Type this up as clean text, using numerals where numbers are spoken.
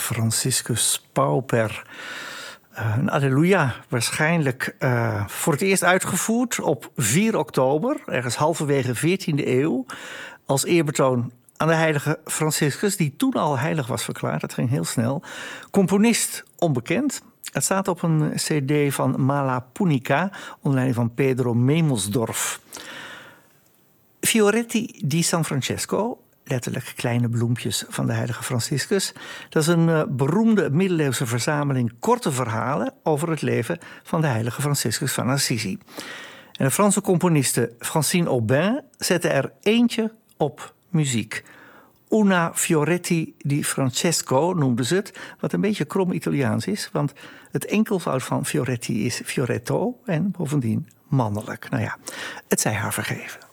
Franciscus Pauper. Een Alleluia, waarschijnlijk voor het eerst uitgevoerd op 4 oktober, ergens halverwege 14e eeuw, als eerbetoon aan de heilige Franciscus, die toen al heilig was verklaard. Dat ging heel snel. Componist onbekend. Het staat op een cd van Mala Punica, onder leiding van Pedro Memelsdorf. Fioretti di San Francesco, letterlijk kleine bloempjes van de heilige Franciscus. Dat is een beroemde middeleeuwse verzameling korte verhalen over het leven van de heilige Franciscus van Assisi. En de Franse componiste Francine Aubin zette er eentje op muziek. Una Fioretti di Francesco noemden ze het, wat een beetje krom Italiaans is, want het enkelvoud van Fioretti is Fioretto en bovendien mannelijk. Nou ja, het zij haar vergeven.